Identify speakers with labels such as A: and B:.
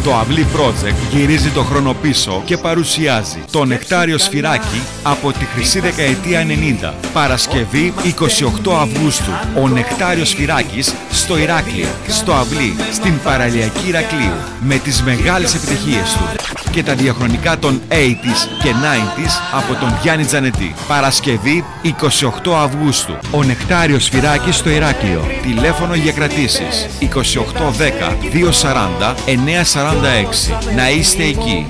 A: Το Αυλή Project γυρίζει το χρόνο πίσω και παρουσιάζει το Νεκτάριο Σφυράκι από τη χρυσή δεκαετία 90. Παρασκευή 28 Αυγούστου. Ο Νεκτάριος Σφυράκης στο Ηράκλειο, στο Αυλή, στην παραλιακή Ηρακλείου, με τις μεγάλες επιτυχίες του και τα διαχρονικά των 80s και 90s από τον Γιάννη Τζανετή. Παρασκευή 28 Αυγούστου. Ο Νεκτάριος Σφυράκης στο Ηράκλειο. Τηλέφωνο για κρατήσεις 2810 240 946. Να είστε εκεί.